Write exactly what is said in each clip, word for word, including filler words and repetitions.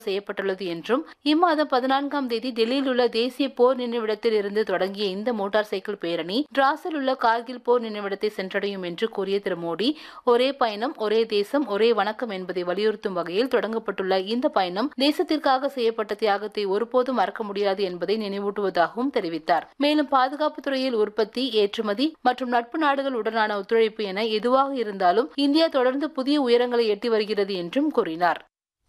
செய்யப்பட்டுள்ளது என்றும் இம்மாதம் பதினான்காம் தேதி டெல்லியில் உள்ள தேசிய போர் நினைவிடத்தில் இருந்து தொடங்கிய இந்த மோட்டார் சைக்கிள் பேரணி டிராஸில் உள்ள கார்கில் போர் நினைவிடத்தை சென்றடையும் என்று கூறிய திரு மோடி, ஒரே பயணம் ஒரே தேசம் ஒரே வணக்கம் என்பதை வலியுறுத்தும் வகையில் தொடங்கப்பட்டுள்ள இந்த பயணம் தேசத்திற்காக செய்யப்பட்ட தியாகத்தை ஒருபோதும் மறக்க முடியாது என்பதை நினைவூட்டுவதாகவும் தெரிவித்தார். மேலும் பாதுகாப்பு துறையில் உற்பத்தி, ஏற்றுமதி மற்றும் நட்பு நாடுகள் உடனான ஒத்துழைப்பு என எதுவாக இருந்தாலும் இந்தியா தொடர்ந்து புதிய உயரங்களை எட்டி வருகிறது என்றும் கூறினார்.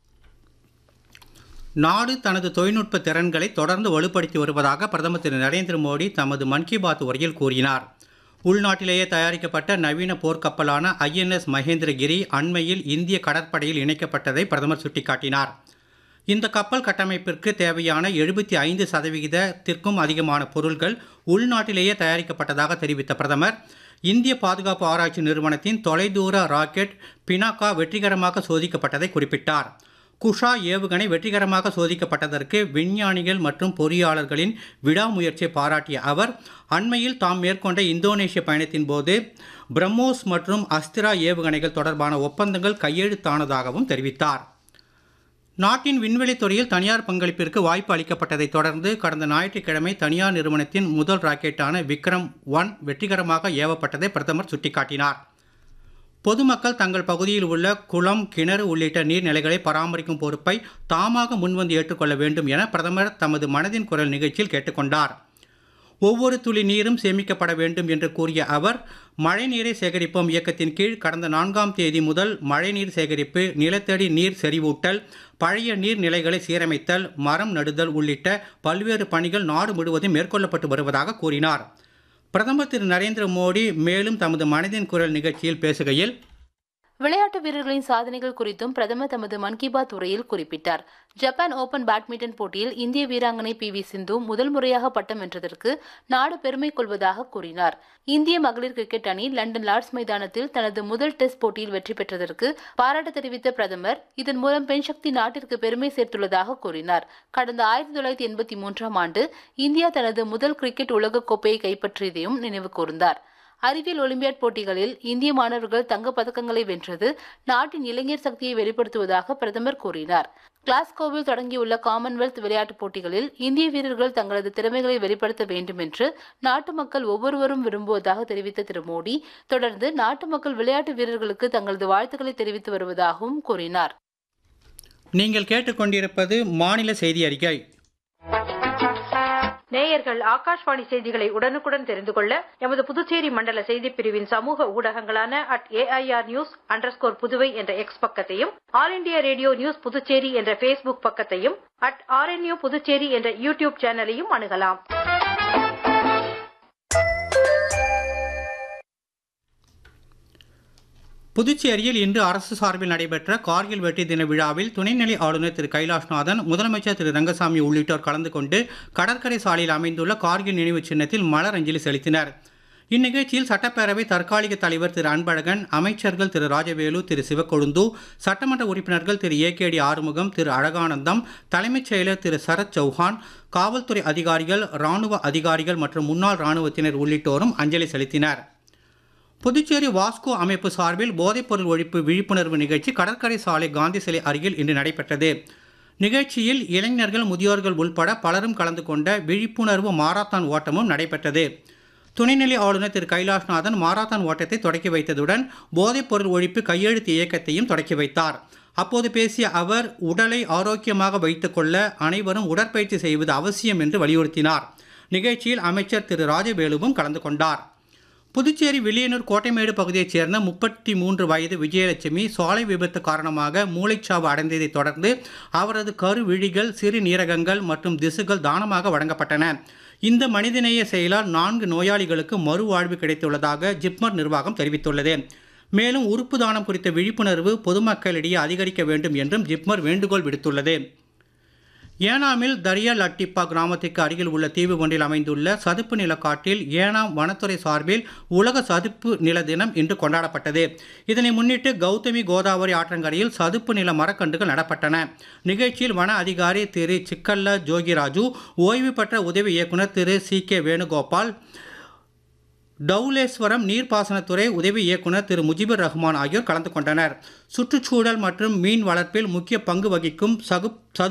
நாடு தனது தொழில்நுட்ப திறன்களை தொடர்ந்து வலுப்படுத்தி வருவதாக பிரதமர் திரு நரேந்திர மோடி தமது மன் கி பாத் உரையில் கூறினார். உள்நாட்டிலேயே தயாரிக்கப்பட்ட நவீன போர்க்கப்பலான ஐ என் எஸ் மகேந்திரகிரி அண்மையில் இந்திய கடற்படையில் இணைக்கப்பட்டதை பிரதமர் சுட்டிக்காட்டினார். இந்த கப்பல் கட்டமைப்பிற்கு தேவையான எழுபத்தி ஐந்து சதவிகிதத்திற்கும் அதிகமான பொருட்கள் உள்நாட்டிலேயே தயாரிக்கப்பட்டதாக தெரிவித்த பிரதமர், இந்திய பாதுகாப்பு ஆராய்ச்சி நிறுவனத்தின் தொலைதூர ராக்கெட் பினாக்கா வெற்றிகரமாக சோதிக்கப்பட்டதை குறிப்பிட்டார். குஷா ஏவுகணை வெற்றிகரமாக சோதிக்கப்பட்டதற்கு விஞ்ஞானிகள் மற்றும் பொறியாளர்களின் விடாமுயற்சியை பாராட்டிய அவர், அண்மையில் தாம் மேற்கொண்ட இந்தோனேஷிய பயணத்தின் போது பிரம்மோஸ் மற்றும் அஸ்திரா ஏவுகணைகள் தொடர்பான ஒப்பந்தங்கள் கையெழுத்தானதாகவும் தெரிவித்தார். நாட்டின் விண்வெளித் துறையில் தனியார் பங்களிப்பிற்கு வாய்ப்பு அளிக்கப்பட்டதை தொடர்ந்து கடந்த ஞாயிற்றுக்கிழமை தனியார் நிறுவனத்தின் முதல் ராக்கெட்டான விக்ரம் ஒன் வெற்றிகரமாக ஏவப்பட்டதை பிரதமர் சுட்டிக்காட்டினார். பொதுமக்கள் தங்கள் பகுதியில் உள்ள குளம், கிணறு உள்ளிட்ட நீர்நிலைகளை பராமரிக்கும் பொறுப்பை தாமாக முன்வந்து ஏற்றுக்கொள்ள வேண்டும் என பிரதமர் தமது மனதின் குரல் நிகழ்ச்சியில் கேட்டுக்கொண்டார். ஒவ்வொரு துளி நீரும் சேமிக்கப்பட வேண்டும் என்று கூறிய அவர், மழைநீரை சேகரிப்போம் இயக்கத்தின் கீழ் கடந்த நான்காம் தேதி முதல் மழைநீர் சேகரிப்பு, நிலத்தடி நீர் செறிவூட்டல், பழைய நீர்நிலைகளை சீரமைத்தல், மரம் நடுதல் உள்ளிட்ட பல்வேறு பணிகள் நாடு முழுவதும் மேற்கொள்ளப்பட்டு வருவதாக கூறினார். பிரதமர் திரு நரேந்திர மோடி மேலும் தமது மனதின் குரல் நிகழ்ச்சியில் பேசுகையில், விளையாட்டு வீரர்களின் சாதனைகள் குறித்தும் பிரதமர் தமது மன் கி பாத் உரையில் குறிப்பிட்டார். ஜப்பான் ஓபன் பேட்மிண்டன் போட்டியில் இந்திய வீராங்கனை பி வி சிந்து முதல் முறையாக பட்டம் வென்றதற்கு நாடு பெருமை கொள்வதாக கூறினார். இந்திய மகளிர் கிரிக்கெட் அணி லண்டன் லார்ட்ஸ் மைதானத்தில் தனது முதல் டெஸ்ட் போட்டியில் வெற்றி பெற்றதற்கு பாராட்டு தெரிவித்த பிரதமர், இதன் மூலம் பெண் சக்தி நாட்டிற்கு பெருமை சேர்த்துள்ளதாக கூறினார். கடந்த ஆயிரத்தி தொள்ளாயிரத்தி எண்பத்தி மூன்றாம் ஆண்டு இந்தியா தனது முதல் கிரிக்கெட் உலகக் கோப்பையை கைப்பற்றியதையும் நினைவு கூர்ந்தார். அறிவியல் ஒலிம்பியாட் போட்டிகளில் இந்திய மாணவர்கள் தங்கப் பதக்கங்களை வென்றது நாட்டின் இளைஞர் சக்தியை வெளிப்படுத்துவதாக பிரதமர் கூறினார். கிளாஸ்கோவில் தொடங்கியுள்ள காமன்வெல்த் விளையாட்டுப் போட்டிகளில் இந்திய வீரர்கள் தங்களது திறமைகளை வெளிப்படுத்த வேண்டும் என்று நாட்டு மக்கள் ஒவ்வொருவரும் விரும்புவதாக தெரிவித்த திரு மோடி, தொடர்ந்து நாட்டு மக்கள் விளையாட்டு வீரர்களுக்கு தங்களது வாழ்த்துக்களை தெரிவித்து வருவதாகவும் கூறினார். நீங்கள் கேட்டுக்கொண்டிருப்பது மாநில செய்தி அறிக்கை. நேயர்கள் ஆகாஷ்வாணி செய்திகளை உடனுக்குடன் தெரிந்து கொள்ள எமது புதுச்சேரி மண்டல செய்திப் பிரிவின் சமூக ஊடகங்களான at AIR news underscore Puduvai என்ற எக்ஸ் பக்கத்தையும், all India radio news Puducherry என்ற பேஸ்புக் பக்கத்தையும், அட் ஆர்என்யூ புதுச்சேரி என்ற யூடியூப் சேனலையும் அணுகலாம். புதுச்சேரியில் இன்று அரசு சார்பில் நடைபெற்ற கார்கில் வெற்றி தின விழாவில் துணைநிலை ஆளுநர் திரு கைலாஷ்நாதன், முதலமைச்சர் திரு ரங்கசாமி உள்ளிட்டோர் கலந்து கொண்டு கடற்கரை சாலையில் அமைந்துள்ள கார்கில் நினைவு சின்னத்தில் மலர் அஞ்சலி செலுத்தினர். இந்நிகழ்ச்சியில் சட்டப்பேரவை தற்காலிக தலைவர் திரு அன்பழகன், அமைச்சர்கள் திரு ராஜவேலு, திரு சிவக்கொழுந்து, சட்டமன்ற உறுப்பினர்கள் திரு ஏ கே டி ஆறுமுகம், திரு அழகானந்தம், தலைமைச் செயலர் திரு சரத் சௌஹான், காவல்துறை அதிகாரிகள், ராணுவ அதிகாரிகள் மற்றும் முன்னாள் ராணுவத்தினர் உள்ளிட்டோரும் அஞ்சலி செலுத்தினர். புதுச்சேரி வாஸ்கோ அமைப்பு சார்பில் போதைப்பொருள் ஒழிப்பு விழிப்புணர்வு நிகழ்ச்சி கடற்கரை சாலை காந்தி சிலை அருகில் இன்று நடைபெற்றது. நிகழ்ச்சியில் இளைஞர்கள், முதியோர்கள் உள்பட பலரும் கலந்து கொண்ட விழிப்புணர்வு மாரத்தான் ஓட்டமும் நடைபெற்றது. துணைநிலை ஆளுநர் திரு கைலாஷ்நாதன் மாரத்தான் ஓட்டத்தை தொடக்கி வைத்ததுடன் போதைப்பொருள் ஒழிப்பு கையெழுத்து இயக்கத்தையும் தொடக்கி வைத்தார். அப்போது பேசிய அவர், உடலை ஆரோக்கியமாக வைத்துக் கொள்ள அனைவரும் உடற்பயிற்சி செய்வது அவசியம் என்று வலியுறுத்தினார். நிகழ்ச்சியில் அமைச்சர் திரு ராஜவேலுவும் கலந்து கொண்டார். புதுச்சேரி வில்லியனூர் கோட்டைமேடு பகுதியைச் சேர்ந்த முப்பத்தி மூன்று வயது விஜயலட்சுமி சாலை விபத்து காரணமாக மூளைச்சாவு அடைந்ததை தொடர்ந்து அவரது கருவிழிகள், சிறு நீரகங்கள் மற்றும் திசுகள் தானமாக வழங்கப்பட்டன. இந்த மனிதநேய செயலால் நான்கு நோயாளிகளுக்கு மறுவாழ்வு கிடைத்துள்ளதாக ஜிப்மர் நிர்வாகம் தெரிவித்துள்ளது. மேலும் உறுப்பு தானம் குறித்த விழிப்புணர்வு பொதுமக்களிடையே அதிகரிக்க வேண்டும் என்றும் ஜிப்மர் வேண்டுகோள் விடுத்துள்ளது. ஏனாமில் தரியா லட்டிப்பா கிராமத்திற்கு அருகில் உள்ள தீவு ஒன்றில் அமைந்துள்ள சதுப்பு நிலக்காட்டில் ஏனாம் வனத்துறை சார்பில் உலக சதுப்பு நில தினம் இன்று கொண்டாடப்பட்டது. இதனை முன்னிட்டு கௌதமி கோதாவரி ஆற்றங்கரையில் சதுப்பு நில மரக்கன்றுகள் நடப்பட்டன. நிகழ்ச்சியில் வன அதிகாரி திரு சிக்கல்ல ஜோகிராஜு, ஓய்வு பெற்ற உதவி இயக்குநர் திரு சி கே வேணுகோபால், டவுலேஸ்வரம் நீர்ப்பாசனத்துறை உதவி இயக்குனர் திரு முஜிபுர் ரஹ்மான் ஆகியோர் கலந்து கொண்டனர். சுற்றுச்சூழல் மற்றும் மீன் வளர்ப்பில் முக்கிய பங்கு வகிக்கும் சகு